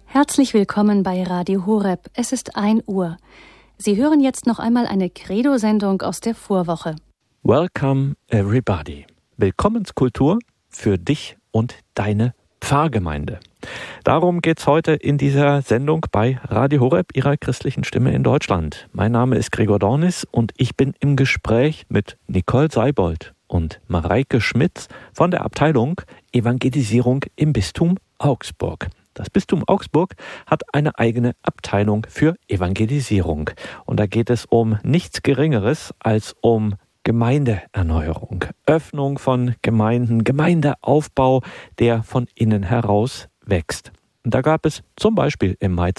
Herzlich willkommen bei Radio Horeb. Es ist 1 Uhr. Sie hören jetzt noch einmal eine Credo-Sendung aus der Vorwoche. Welcome everybody. Willkommenskultur für dich und deine Pfarrgemeinde. Darum geht's heute in dieser Sendung bei Radio Horeb, Ihrer christlichen Stimme in Deutschland. Mein Name ist Gregor Dornis und ich bin im Gespräch mit Nicole Seibold und Mareike Schmitz von der Abteilung Evangelisierung im Bistum Augsburg. Das Bistum Augsburg hat eine eigene Abteilung für Evangelisierung. Und da geht es um nichts Geringeres als um Gemeindeerneuerung, Öffnung von Gemeinden, Gemeindeaufbau, der von innen heraus wächst. Und da gab es zum Beispiel im Mai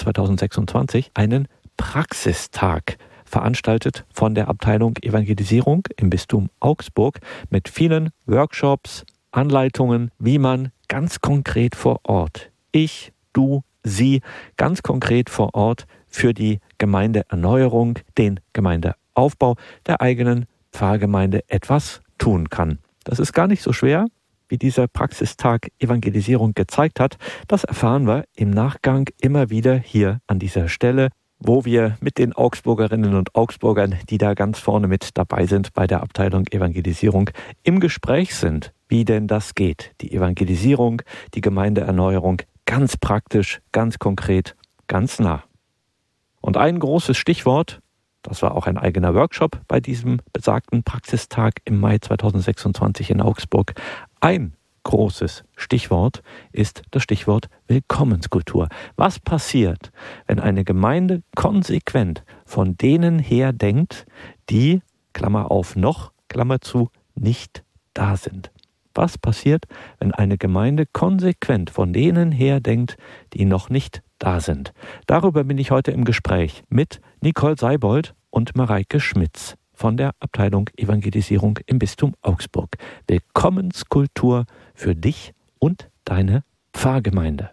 2026 einen Praxistag, veranstaltet von der Abteilung Evangelisierung im Bistum Augsburg mit vielen Workshops, Anleitungen, wie man ganz konkret vor Ort, ich, du, sie, ganz konkret vor Ort für die Gemeindeerneuerung, den Gemeindeaufbau der eigenen Pfarrgemeinde etwas tun kann. Das ist gar nicht so schwer, wie dieser Praxistag Evangelisierung gezeigt hat. Das erfahren wir im Nachgang immer wieder hier an dieser Stelle, wo wir mit den Augsburgerinnen und Augsburgern, die da ganz vorne mit dabei sind bei der Abteilung Evangelisierung, im Gespräch sind, wie denn das geht. Die Evangelisierung, die Gemeindeerneuerung, ganz praktisch, ganz konkret, ganz nah. Und ein großes Stichwort, das war auch ein eigener Workshop bei diesem besagten Praxistag im Mai 2026 in Augsburg. Ein großes Stichwort ist das Stichwort Willkommenskultur. Was passiert, wenn eine Gemeinde konsequent von denen her denkt, die, Klammer auf noch, Klammer zu, nicht da sind? Was passiert, wenn eine Gemeinde konsequent von denen her denkt, die noch nicht da sind? Darüber bin ich heute im Gespräch mit Nicole Seibold und Mareike Schmitz von der Abteilung Evangelisierung im Bistum Augsburg. Willkommenskultur für dich und deine Pfarrgemeinde.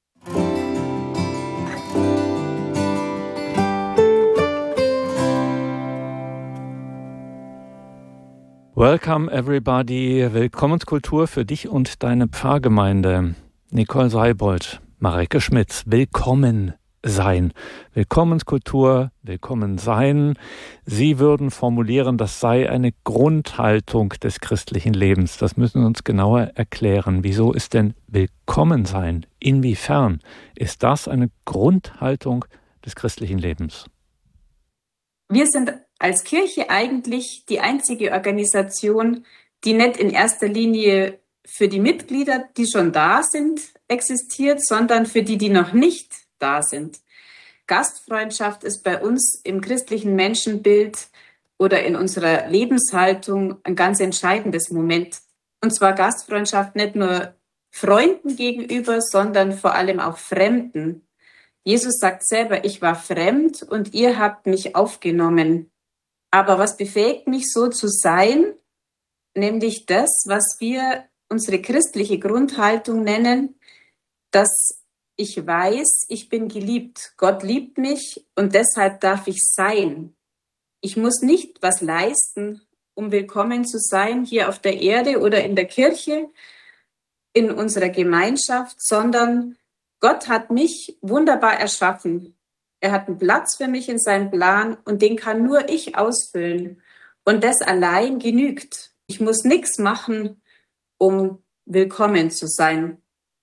Welcome everybody, Willkommenskultur für dich und deine Pfarrgemeinde. Nicole Seibold, Mareike Schmitz, willkommen sein. Willkommenskultur, willkommen sein. Sie würden formulieren, das sei eine Grundhaltung des christlichen Lebens. Das müssen Sie uns genauer erklären. Wieso ist denn willkommen sein? Inwiefern ist das eine Grundhaltung des christlichen Lebens? Wir sind als Kirche eigentlich die einzige Organisation, die nicht in erster Linie für die Mitglieder, die schon da sind, existiert, sondern für die, die noch nicht da sind. Gastfreundschaft ist bei uns im christlichen Menschenbild oder in unserer Lebenshaltung ein ganz entscheidendes Moment. Und zwar Gastfreundschaft nicht nur Freunden gegenüber, sondern vor allem auch Fremden. Jesus sagt selber, ich war fremd und ihr habt mich aufgenommen. Aber was befähigt mich so zu sein? Nämlich das, was wir unsere christliche Grundhaltung nennen, dass ich weiß, ich bin geliebt. Gott liebt mich und deshalb darf ich sein. Ich muss nicht was leisten, um willkommen zu sein hier auf der Erde oder in der Kirche, in unserer Gemeinschaft, sondern Gott hat mich wunderbar erschaffen. Er hat einen Platz für mich in seinem Plan und den kann nur ich ausfüllen. Und das allein genügt. Ich muss nichts machen, um willkommen zu sein.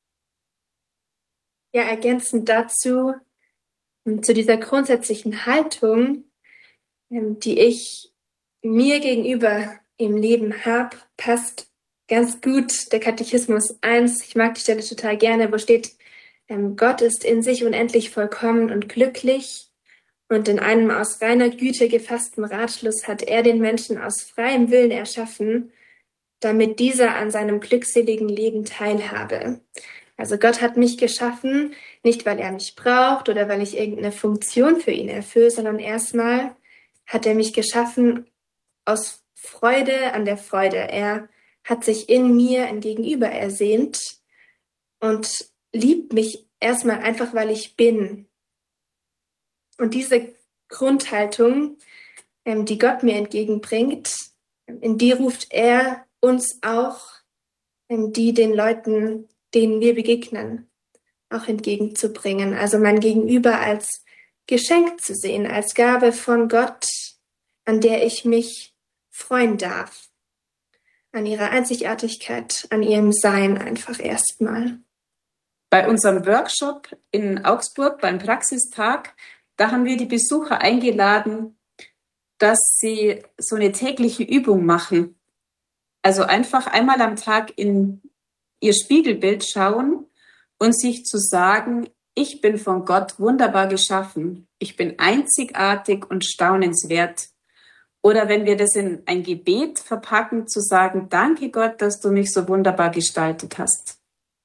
Ja, ergänzend dazu, zu dieser grundsätzlichen Haltung, die ich mir gegenüber im Leben habe, passt ganz gut der Katechismus 1. Ich mag die Stelle total gerne, wo steht, Gott ist in sich unendlich vollkommen und glücklich und in einem aus reiner Güte gefassten Ratschluss hat er den Menschen aus freiem Willen erschaffen, damit dieser an seinem glückseligen Leben teilhabe. Also Gott hat mich geschaffen, nicht weil er mich braucht oder weil ich irgendeine Funktion für ihn erfülle, sondern erstmal hat er mich geschaffen aus Freude an der Freude. Er hat sich in mir ein Gegenüber ersehnt und liebt mich erstmal einfach, weil ich bin. Und diese Grundhaltung, die Gott mir entgegenbringt, in die ruft er uns auch, die den Leuten, denen wir begegnen, auch entgegenzubringen. Also mein Gegenüber als Geschenk zu sehen, als Gabe von Gott, an der ich mich freuen darf. An ihrer Einzigartigkeit, an ihrem Sein einfach erstmal. Bei unserem Workshop in Augsburg beim Praxistag, da haben wir die Besucher eingeladen, dass sie so eine tägliche Übung machen. Also einfach einmal am Tag in ihr Spiegelbild schauen und sich zu sagen, ich bin von Gott wunderbar geschaffen. Ich bin einzigartig und staunenswert. Oder wenn wir das in ein Gebet verpacken, zu sagen, danke Gott, dass du mich so wunderbar gestaltet hast.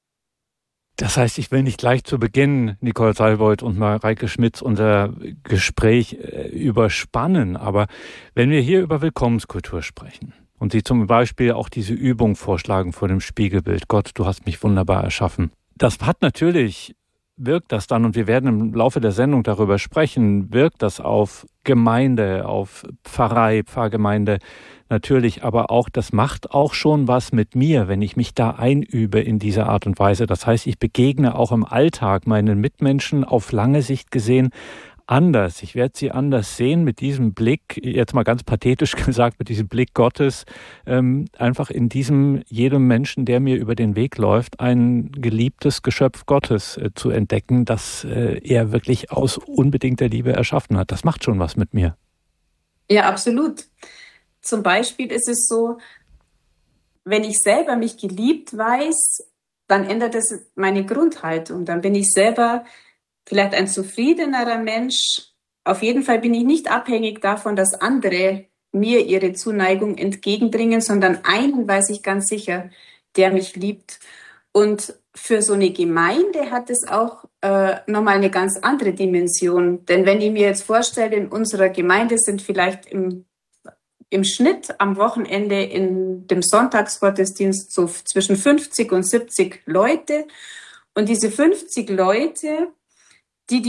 Das heißt, ich will nicht gleich zu Beginn Nicole Seibold und Mareike Schmitz unser Gespräch überspannen, aber wenn wir hier über Willkommenskultur sprechen und Sie zum Beispiel auch diese Übung vorschlagen vor dem Spiegelbild, Gott, du hast mich wunderbar erschaffen. Das hat natürlich, wirkt das dann, und wir werden im Laufe der Sendung darüber sprechen, wirkt das auf Gemeinde, auf Pfarrei, Pfarrgemeinde natürlich, aber auch, das macht auch schon was mit mir, wenn ich mich da einübe in dieser Art und Weise. Das heißt, ich begegne auch im Alltag meinen Mitmenschen auf lange Sicht gesehen anders. Ich werde sie anders sehen mit diesem Blick, jetzt mal ganz pathetisch gesagt, mit diesem Blick Gottes, einfach in jedem Menschen, der mir über den Weg läuft, ein geliebtes Geschöpf Gottes zu entdecken, das er wirklich aus unbedingter Liebe erschaffen hat. Das macht schon was mit mir. Ja, absolut. Zum Beispiel ist es so, wenn ich selber mich geliebt weiß, dann ändert es meine Grundhaltung. Dann bin ich selber vielleicht ein zufriedenerer Mensch. Auf jeden Fall bin ich nicht abhängig davon, dass andere mir ihre Zuneigung entgegenbringen, sondern einen weiß ich ganz sicher, der mich liebt. Und für so eine Gemeinde hat es auch nochmal eine ganz andere Dimension. Denn wenn ich mir jetzt vorstelle, in unserer Gemeinde sind vielleicht im Schnitt am Wochenende in dem Sonntagsgottesdienst so zwischen 50 und 70 Leute. Und diese 50 Leute, die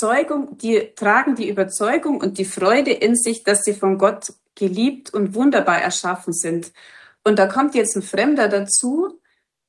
tragen die Überzeugung und die Freude in sich, dass sie von Gott geliebt und wunderbar erschaffen sind. Und da kommt jetzt ein Fremder dazu.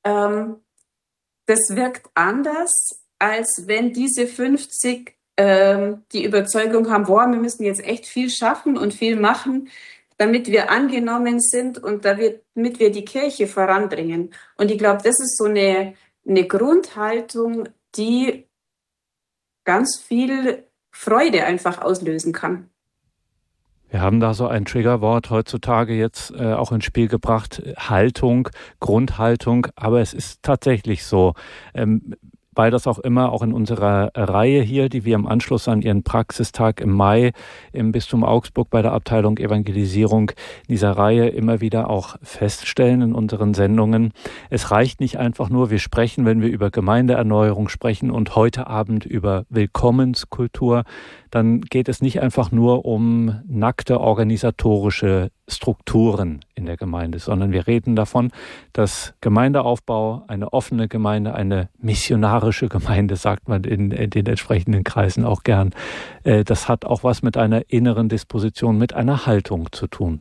Das wirkt anders, als wenn diese 50 die Überzeugung haben, wir müssen jetzt echt viel schaffen und viel machen, damit wir angenommen sind und damit wir die Kirche voranbringen. Und ich glaube, das ist so eine Grundhaltung, die ganz viel Freude einfach auslösen kann. Wir haben da so ein Triggerwort heutzutage jetzt auch ins Spiel gebracht, Haltung, Grundhaltung, aber es ist tatsächlich so, weil das auch immer auch in unserer Reihe hier, die wir im Anschluss an Ihren Praxistag im Mai im Bistum Augsburg bei der Abteilung Evangelisierung in dieser Reihe immer wieder auch feststellen in unseren Sendungen. Es reicht nicht einfach nur, wir sprechen, wenn wir über Gemeindeerneuerung sprechen und heute Abend über Willkommenskultur, dann geht es nicht einfach nur um nackte organisatorische Strukturen in der Gemeinde, sondern wir reden davon, dass Gemeindeaufbau, eine offene Gemeinde, eine missionarische Gemeinde, sagt man in den entsprechenden Kreisen auch gern, das hat auch was mit einer inneren Disposition, mit einer Haltung zu tun.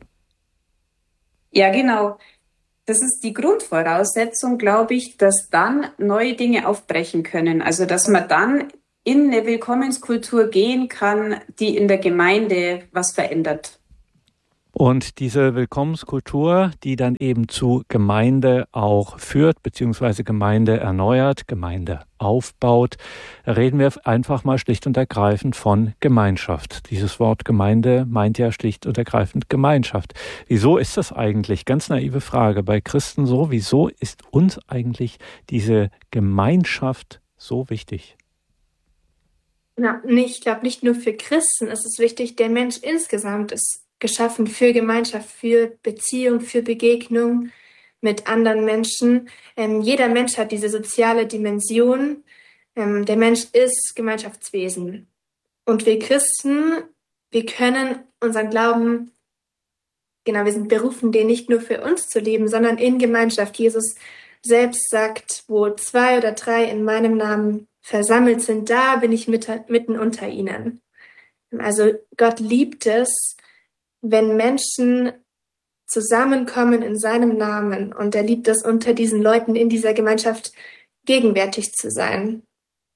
Ja, genau. Das ist die Grundvoraussetzung, glaube ich, dass dann neue Dinge aufbrechen können. Also, dass man dann in eine Willkommenskultur gehen kann, die in der Gemeinde was verändert. Und diese Willkommenskultur, die dann eben zu Gemeinde auch führt, beziehungsweise Gemeinde erneuert, Gemeinde aufbaut, reden wir einfach mal schlicht und ergreifend von Gemeinschaft. Dieses Wort Gemeinde meint ja schlicht und ergreifend Gemeinschaft. Wieso ist das eigentlich? Ganz naive Frage bei Christen so. Wieso ist uns eigentlich diese Gemeinschaft so wichtig? Ja, ich glaube, nicht nur für Christen ist es wichtig, der Mensch insgesamt ist geschaffen für Gemeinschaft, für Beziehung, für Begegnung mit anderen Menschen. Jeder Mensch hat diese soziale Dimension. Der Mensch ist Gemeinschaftswesen. Und wir Christen, wir können unseren Glauben, wir sind berufen, den nicht nur für uns zu leben, sondern in Gemeinschaft. Jesus selbst sagt, wo 2 oder 3 in meinem Namen versammelt sind, da bin ich mitten unter ihnen. Also Gott liebt es, wenn Menschen zusammenkommen in seinem Namen, und er liebt es, unter diesen Leuten in dieser Gemeinschaft gegenwärtig zu sein.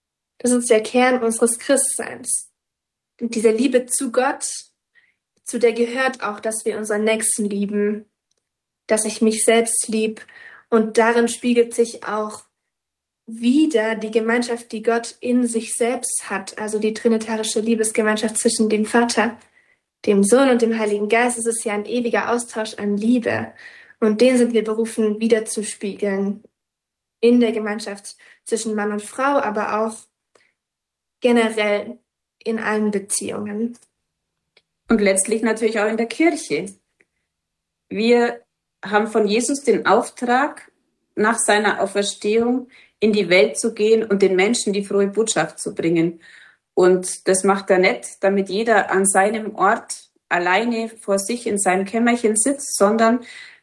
Das ist der Kern unseres Christseins. Und diese Liebe zu Gott, zu der gehört auch, dass wir unseren Nächsten lieben, dass ich mich selbst lieb. Und darin spiegelt sich auch wieder die Gemeinschaft, die Gott in sich selbst hat, also die trinitarische Liebesgemeinschaft zwischen dem Vater, dem Sohn und dem Heiligen Geist. Es ist ja ein ewiger Austausch an Liebe. Und den sind wir berufen, wiederzuspiegeln in der Gemeinschaft zwischen Mann und Frau, aber auch generell in allen Beziehungen. Und letztlich natürlich auch in der Kirche. Wir haben von Jesus den Auftrag, nach seiner Auferstehung in die Welt zu gehen und den Menschen die frohe Botschaft zu bringen. Und das macht er nicht, damit jeder an seinem Ort alleine vor sich in seinem Kämmerchen sitzt, sondern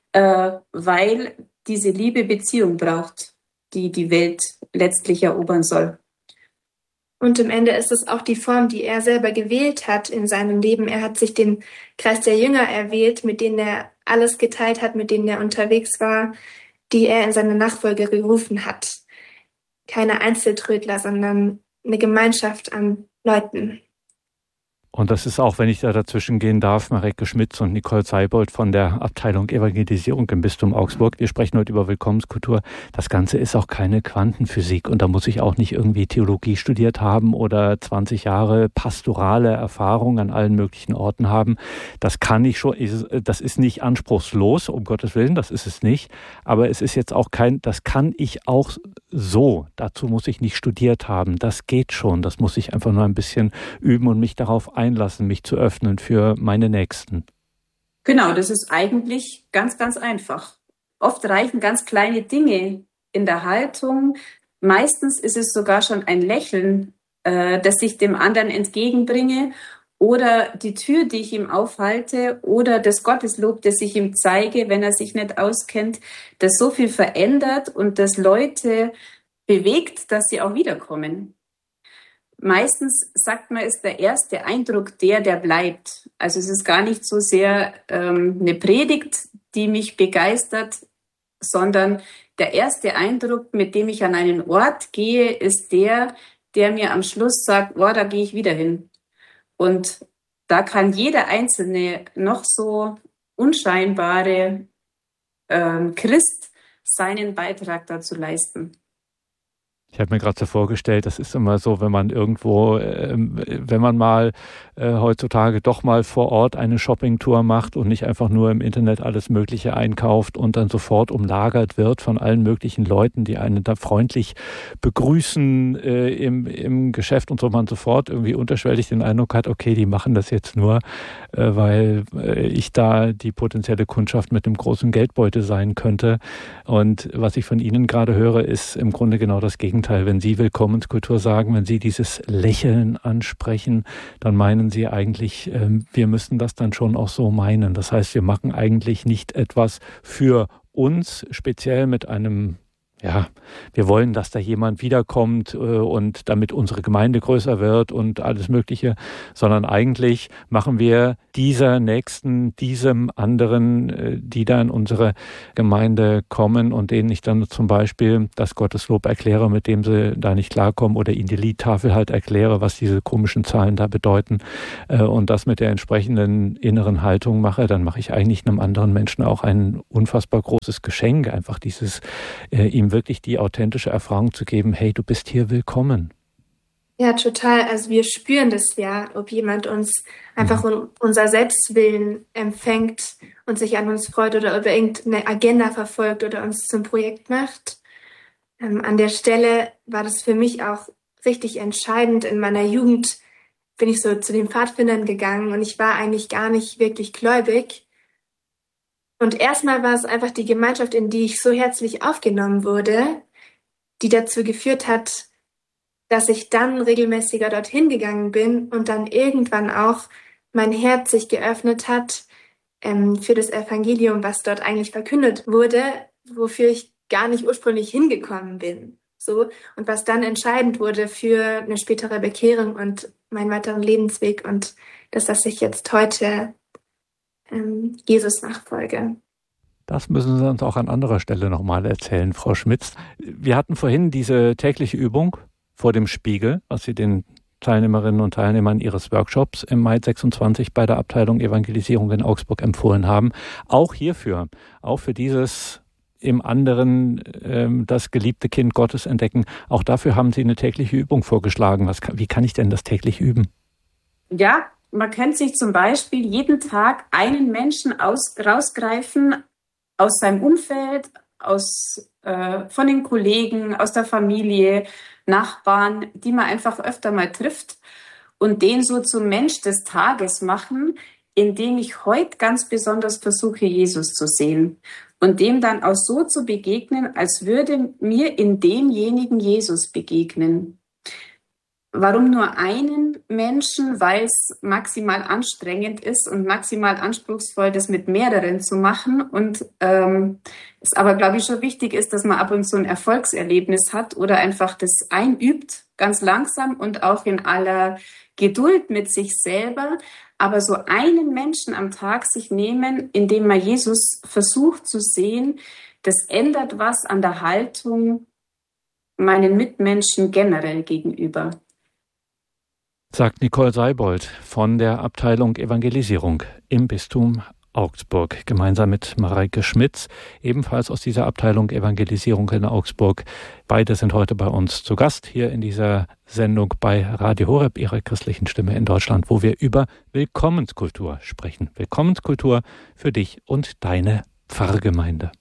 weil diese Liebe Beziehung braucht, die die Welt letztlich erobern soll. Und im Ende ist es auch die Form, die er selber gewählt hat in seinem Leben. Er hat sich den Kreis der Jünger erwählt, mit denen er alles geteilt hat, mit denen er unterwegs war, die er in seine Nachfolge gerufen hat. Keine Einzeltrödler, sondern eine Gemeinschaft an Leuten. Und das ist auch, wenn ich da dazwischen gehen darf, Mareike Schmitz und Nicole Seibold von der Abteilung Evangelisierung im Bistum Augsburg. Wir sprechen heute über Willkommenskultur. Das Ganze ist auch keine Quantenphysik und da muss ich auch nicht irgendwie Theologie studiert haben oder 20 Jahre pastorale Erfahrung an allen möglichen Orten haben. Das kann ich schon, das ist nicht anspruchslos, um Gottes Willen, das ist es nicht. Aber es ist jetzt auch das kann ich auch so. Dazu muss ich nicht studiert haben. Das geht schon. Das muss ich einfach nur ein bisschen üben und mich darauf einlassen, mich zu öffnen für meine Nächsten. Genau, das ist eigentlich ganz, ganz einfach. Oft reichen ganz kleine Dinge in der Haltung. Meistens ist es sogar schon ein Lächeln, das ich dem anderen entgegenbringe oder die Tür, die ich ihm aufhalte oder das Gotteslob, das ich ihm zeige, wenn er sich nicht auskennt, das so viel verändert und das Leute bewegt, dass sie auch wiederkommen. Meistens sagt man, ist der erste Eindruck der bleibt. Also es ist gar nicht so sehr eine Predigt, die mich begeistert, sondern der erste Eindruck, mit dem ich an einen Ort gehe, ist der mir am Schluss sagt, oh, da gehe ich wieder hin. Und da kann jeder einzelne noch so unscheinbare Christ seinen Beitrag dazu leisten. Ich habe mir gerade so vorgestellt, das ist immer so, wenn man irgendwo, wenn man mal heutzutage doch mal vor Ort eine Shoppingtour macht und nicht einfach nur im Internet alles Mögliche einkauft und dann sofort umlagert wird von allen möglichen Leuten, die einen da freundlich begrüßen im Geschäft und so, man sofort irgendwie unterschwellig den Eindruck hat, okay, die machen das jetzt nur, weil ich da die potenzielle Kundschaft mit einem großen Geldbeutel sein könnte. Und was ich von Ihnen gerade höre, ist im Grunde genau das Gegenteil. Wenn Sie Willkommenskultur sagen, wenn Sie dieses Lächeln ansprechen, dann meinen Sie eigentlich, wir müssen das dann schon auch so meinen. Das heißt, wir machen eigentlich nicht etwas für uns, speziell mit einem, wir wollen, dass da jemand wiederkommt und damit unsere Gemeinde größer wird und alles Mögliche, sondern eigentlich machen wir dieser Nächsten, diesem anderen, die da in unsere Gemeinde kommen und denen ich dann zum Beispiel das Gotteslob erkläre, mit dem sie da nicht klarkommen oder ihnen die Liedtafel halt erkläre, was diese komischen Zahlen da bedeuten und das mit der entsprechenden inneren Haltung mache, dann mache ich eigentlich einem anderen Menschen auch ein unfassbar großes Geschenk, einfach dieses ihm wirklich die authentische Erfahrung zu geben, hey, du bist hier willkommen. Ja, total. Also wir spüren das ja, ob jemand uns einfach um unser Selbstwillen empfängt und sich an uns freut oder ob er irgendeine Agenda verfolgt oder uns zum Projekt macht. An der Stelle war das für mich auch richtig entscheidend. In meiner Jugend bin ich so zu den Pfadfindern gegangen und ich war eigentlich gar nicht wirklich gläubig. Und erstmal war es einfach die Gemeinschaft, in die ich so herzlich aufgenommen wurde, die dazu geführt hat, dass ich dann regelmäßiger dorthin gegangen bin und dann irgendwann auch mein Herz sich geöffnet hat für das Evangelium, was dort eigentlich verkündet wurde, wofür ich gar nicht ursprünglich hingekommen bin. So, und was dann entscheidend wurde für eine spätere Bekehrung und meinen weiteren Lebensweg und das, dass ich jetzt heute Jesus nachfolge. Das müssen Sie uns auch an anderer Stelle nochmal erzählen, Frau Schmitz. Wir hatten vorhin diese tägliche Übung vor dem Spiegel, was Sie den Teilnehmerinnen und Teilnehmern Ihres Workshops im Mai 26 bei der Abteilung Evangelisierung in Augsburg empfohlen haben. Auch hierfür, auch für dieses im anderen das geliebte Kind Gottes entdecken, auch dafür haben Sie eine tägliche Übung vorgeschlagen. Wie kann ich denn das täglich üben? Ja, man kann sich zum Beispiel jeden Tag einen Menschen rausgreifen aus seinem Umfeld, von den Kollegen, aus der Familie, Nachbarn, die man einfach öfter mal trifft und den so zum Mensch des Tages machen, indem ich heute ganz besonders versuche, Jesus zu sehen und dem dann auch so zu begegnen, als würde mir in demjenigen Jesus begegnen. Warum nur einen Menschen? Weil es maximal anstrengend ist und maximal anspruchsvoll, das mit mehreren zu machen. Und es aber, glaube ich, schon wichtig ist, dass man ab und zu ein Erfolgserlebnis hat oder einfach das einübt, ganz langsam und auch in aller Geduld mit sich selber. Aber so einen Menschen am Tag sich nehmen, indem man Jesus versucht zu sehen, das ändert was an der Haltung meinen Mitmenschen generell gegenüber. Sagt Nicole Seibold von der Abteilung Evangelisierung im Bistum Augsburg, gemeinsam mit Mareike Schmitz, ebenfalls aus dieser Abteilung Evangelisierung in Augsburg. Beide sind heute bei uns zu Gast hier in dieser Sendung bei Radio Horeb, Ihrer christlichen Stimme in Deutschland, wo wir über Willkommenskultur sprechen. Willkommenskultur für dich und deine Pfarrgemeinde.